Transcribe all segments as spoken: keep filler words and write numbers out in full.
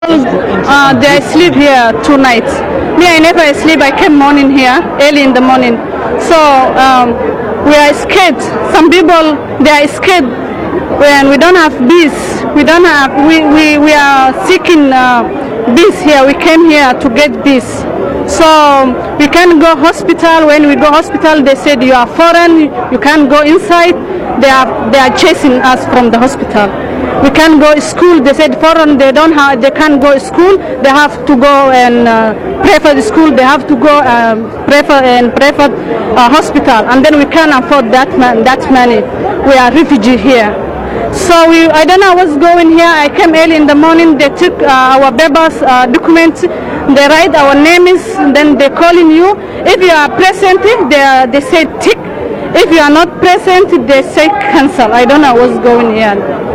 Uh, they sleep here two nights. Me, I never sleep. I came morning here, early in the morning. So um, we are scared. Some people, they are scared when we don't have bees. We don't have, we, we, we are seeking uh, bees here. We came here to get bees. So we can go hospital. When we go hospital, they said you are foreign, you can't go inside. They are, they are chasing us from the hospital. We can't go to school. They said foreign, they don't have, they can't go to school. They have to go and uh, pray for the school. They have to go um, pray for and pray for uh, hospital. And then we can't afford that man, that money. We are refugee here. So we, I don't know what's going here. I came early in the morning. They took uh, our baby's uh, documents. They write our names. Then they calling you. If you are present, they uh, they say tick. If you are not present, they say cancel. I don't know what's going here.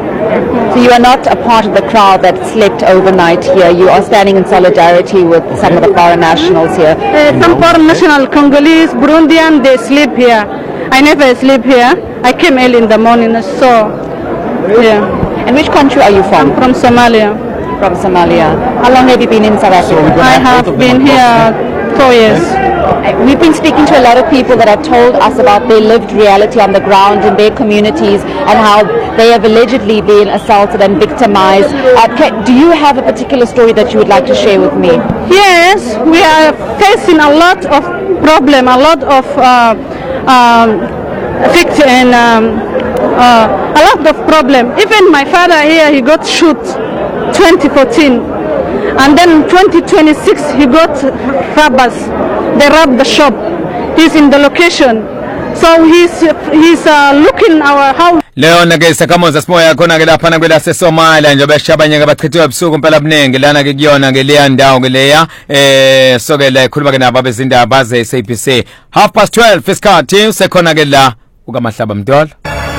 So you are not a part of the crowd that slept overnight here. You are standing in solidarity with some of the foreign nationals here. Uh, some foreign national, Congolese, Burundian, they sleep here. I never sleep here. I came early in the morning, so yeah. And which country are you from? I'm from Somalia. From Somalia. How long have you been in South Africa? I have been here four years. We've been speaking to a lot of people that have told us about their lived reality on the ground in their communities and how they have allegedly been assaulted and victimized. Uh, can, do you have a particular story that you would like to share with me? Yes, we are facing a lot of problem, a lot of uh, um, victim, and um, uh, a lot of problem. Even my father here, he got shot twenty fourteen, and then twenty twenty-six he got robbers. They robbed the shop. He's in the location, so he's he's uh, looking our house. Leo nagesa kama zasimoya khona ke lapha na kwela seSomalia nje beshabanye bachithwe ebusuku impela abaningi lana ke kuyona ke leya ndawo ke leya eh sokela ikhuluma ke nabo bezindaba ze S A B C half past twelve isikhathi sekhona ke la ukaMahlaba Mdolo.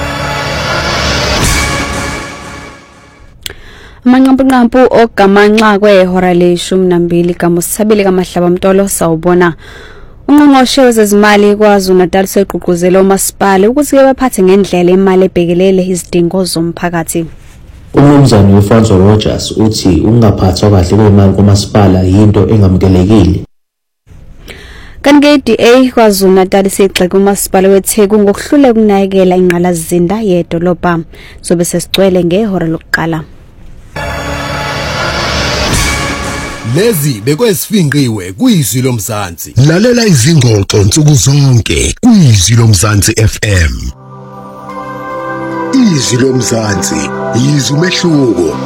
Manqampunqampu ogamanxa kwehora leshumi nambili kaMusabile kaMahlaba Mdolo sawubona. Ungqongqoshe wezezimali kwaZulu-Natal segqugquzela umasipala ukuthi ke baphathe ngendlela imali ebhekelele izidingo zomphakathi. Umnumzane weFranzo Rogers uthi ukungaphathwa kahle kwemali kumasipala yinto engamukelekile. Kanti ke D A kwaZulu-Natal sigxeka umasipala weTheku ngokuhluleka ukunakekela ingqalazinda yedolobha. Sobe sesicwele ngehora lokuqala. Lezi bekwesifinqiwe kuyizwi lomzansi. Lalela izingxoxo nsuku zonke kuyizwi lomzansi F M. Izwi lomzansi, yizwi umehluko.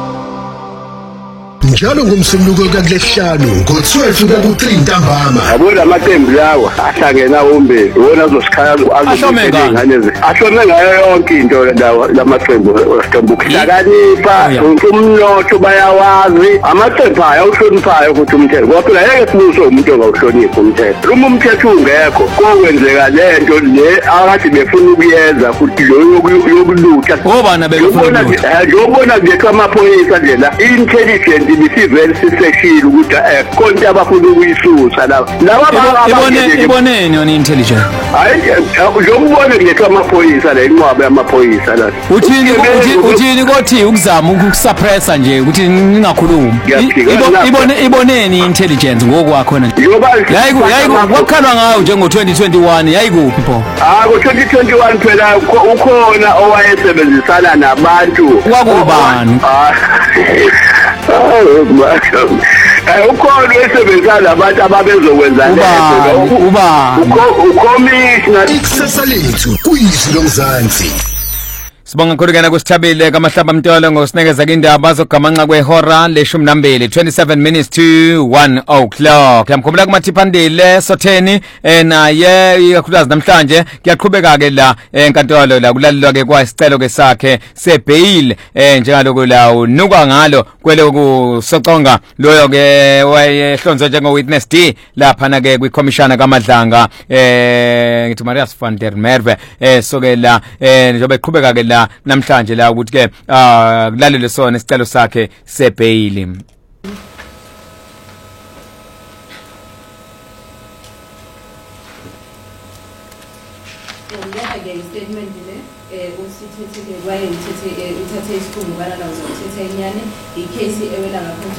Njalo ngomsombuluko kaLesihlanu ngo-twelve ku-three ntambama. Yabona amaqembu lawo ahlangena umbe wona azosikhaya azongane ahlome ngayo yonke into lawo lamaqembu asiqembu kuhlakanipha umnotho bayawazi amaqembu ayawuhloniphayo ukuthi umthetho kodwa yeke sibuso umuntu ongawuhloniphi umthetho uma umthetho ungekho kokwenzeka lento le akathi befuna ukuyenza futhi lo yokulutha ngobana befuna ukubona ngiyobona nje amaphoyisa nje la intelligent ibisivele siseshila ukuthi eh konke abafuna ukuyisusa la laba ibone iboneni yona intelligent hayi ngiyobona nje amaphoyisa la inqwaba yamaphoyisa la uthini uthini kothi ukuzama ukusuppressa nje ukuthi ningakhulumi ibone iboneni intelligence ngokwakho na yayi yayi wakhalwa ngayo njengo twenty twenty-one yayi kuphi pho ah ngo twenty twenty-one phela ukhona owayesebenzisana nabantu kwakubani Eh ukhona esebenzana nabantu ababezokwenza lezo uba ucommissioner ikusasa lethu kuyizwi lomzansi. Sibonga khulekana kusithabile kaMahlaba Mdolo ngosinekeza indaba zogamanxa kwehora leshumi nambili twenty-seven minutes to one o'clock. Yamkhumbula kumathiphandile sotheni naye ikakhulukazi namhlanje kuyaqhubeka ke la enkantolo la kulalelwa ke kwasicelo ke sakhe sebail njengaloko la unuka ngalo kwele kusoconga loyo ke wayehlonzwe njengo witness D lapha na ke kwiCommissioner kaMadlanga eh ngithi Marius van der Merwe eh sokela eh njobe qhubeka ke la namhlanje la ukuthi ke ah kulalele sona isicelo sakhe sebail. Ngiyabonga ke statement le usithethe kwaye uthethe uthathe isikhungo bana nawo uzothethe inyane icase ewela ngaphansi